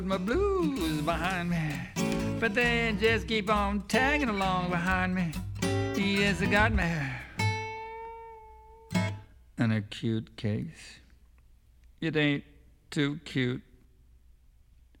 my blues behind me, but they just keep on tagging along behind me. Yes, I got me an acute case. It ain't too cute